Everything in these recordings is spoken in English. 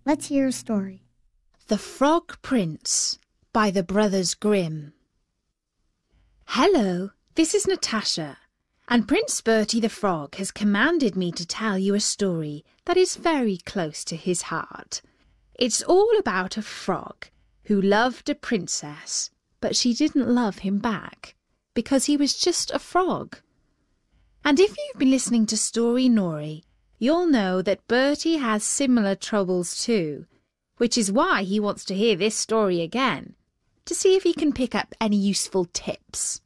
Let's hear a story. The Frog Prince by the Brothers Grimm. Hello, this is Natasha, and Prince Bertie the Frog has commanded me to tell you a story that is very close to his heart. It's all about a frog who loved a princess, but she didn't love him back because he was just a frog. And if you've been listening to Story Nori, you'll know that Bertie has similar troubles too, which is why he wants to hear this story again, to see if he can pick up any useful tips.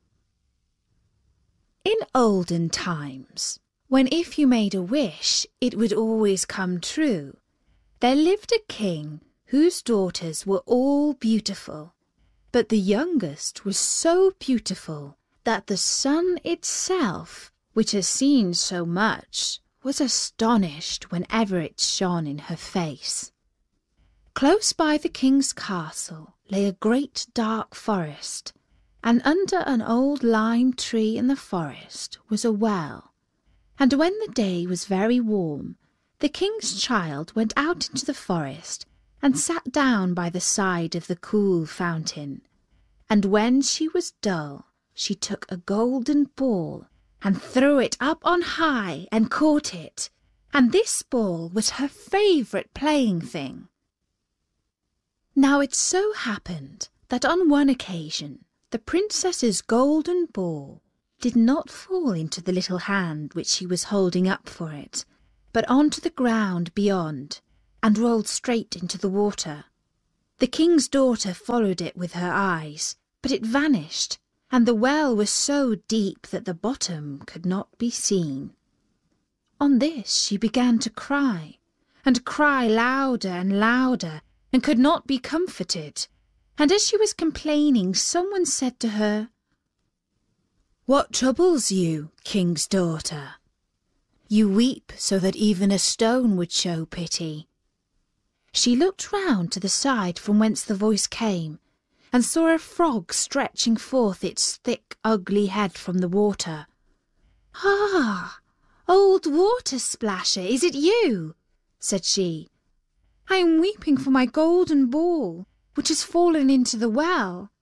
In olden times, when if you made a wish, it would always come true, there lived a king whose daughters were all beautiful, but the youngest was so beautiful that the sun itself, which has seen so much, was astonished whenever it shone in her face. Close by the king's castle lay a great dark forest, and under an old lime tree in the forest was a well. And when the day was very warm, the king's child went out into the forest and sat down by the side of the cool fountain. And when she was dull, she took a golden ball and threw it up on high and caught it, and this ball was her favourite playing-thing. Now it so happened that on one occasion the princess's golden ball did not fall into the little hand which she was holding up for it, but onto the ground beyond, and rolled straight into the water. The king's daughter followed it with her eyes, but it vanished, and the well was so deep that the bottom could not be seen. On this she began to cry, and cry louder and louder, and could not be comforted. And as she was complaining, someone said to her, "What troubles you, king's daughter? You weep so that even a stone would show pity." She looked round to the side from whence the voice came, and saw a frog stretching forth its thick, ugly head from the water. "Ah, old Water Splasher, is it you?" said she. "I am weeping for my golden ball, which has fallen into the well."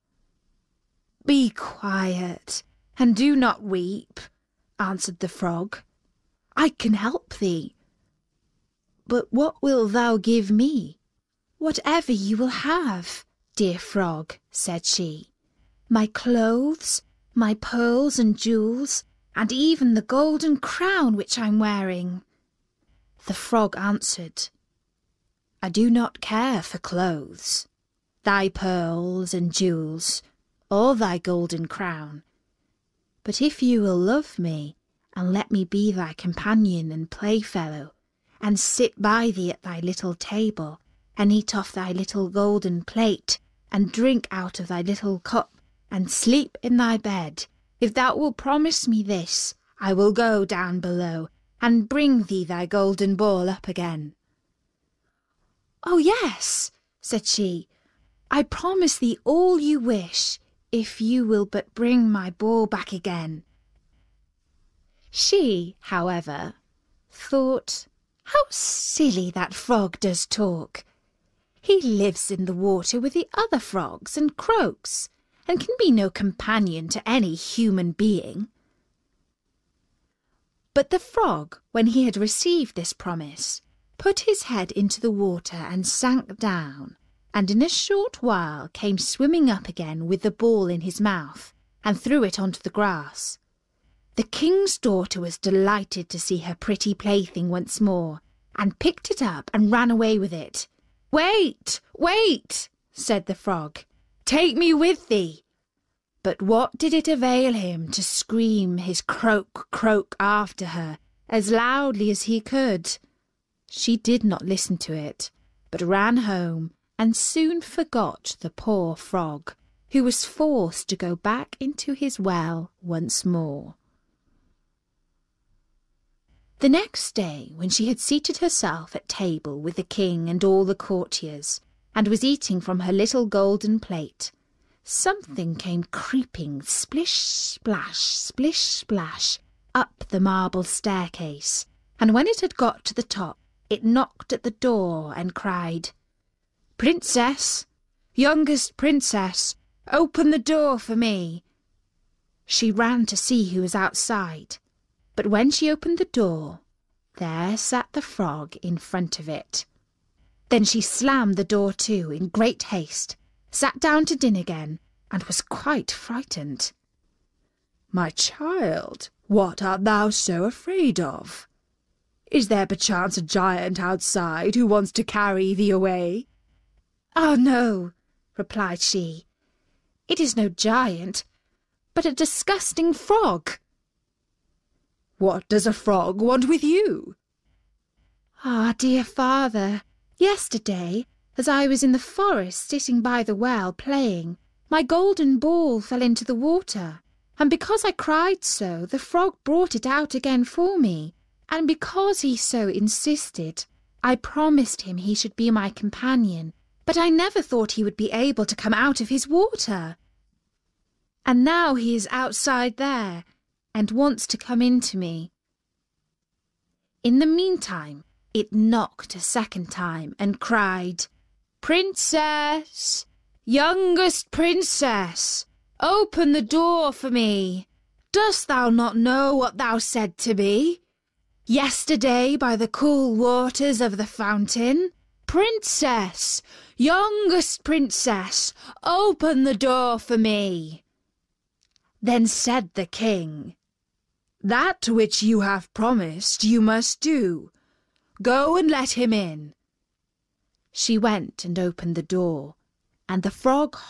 "Be quiet, and do not weep," answered the frog. "I can help thee." "But what wilt thou give me?" "Whatever you will have, dear frog," said she. "My clothes, my pearls and jewels, and even the golden crown which I'm wearing." The frog answered, "I do not care for clothes, thy pearls and jewels, or thy golden crown. But if you will love me, and let me be thy companion and playfellow, and sit by thee at thy little table, and eat off thy little golden plate, and drink out of thy little cup, and sleep in thy bed, if thou wilt promise me this, I will go down below, and bring thee thy golden ball up again." "Oh, yes," said she, "I promise thee all you wish, if you will but bring my ball back again." She, however, thought, "How silly that frog does talk. He lives in the water with the other frogs and croaks, and can be no companion to any human being." But the frog, when he had received this promise, put his head into the water and sank down, and in a short while came swimming up again with the ball in his mouth, and threw it onto the grass. The king's daughter was delighted to see her pretty plaything once more, and picked it up and ran away with it. "Wait, wait," said the frog. "Take me with thee." But what did it avail him to scream his croak, croak after her as loudly as he could? She did not listen to it, but ran home and soon forgot the poor frog, who was forced to go back into his well once more. The next day, when she had seated herself at table with the king and all the courtiers, and was eating from her little golden plate, something came creeping splish, splash, up the marble staircase, and when it had got to the top, It knocked at the door and cried, "Princess, youngest princess, open the door for me." She ran to see who was outside, but when she opened the door, there sat the frog in front of it. Then she slammed the door to in great haste, sat down to din again, and was quite frightened. "My child, what art thou so afraid of? Is there perchance a giant outside who wants to carry thee away?" "Ah, no," replied she. "It is no giant, but a disgusting frog." "What does a frog want with you?" "Ah, dear father, yesterday, as I was in the forest sitting by the well playing, my golden ball fell into the water, and because I cried so, the frog brought it out again for me, and because he so insisted, I promised him he should be my companion, but I never thought he would be able to come out of his water. And now he is outside there, and wants to come into me." In the meantime, it knocked a second time and cried, "Princess, youngest princess, open the door for me. Dost thou not know what thou said to me yesterday by the cool waters of the fountain? Princess, youngest princess, open the door for me." Then said the king, "That which you have promised you must do. Go and let him in." She went and opened the door, and the frog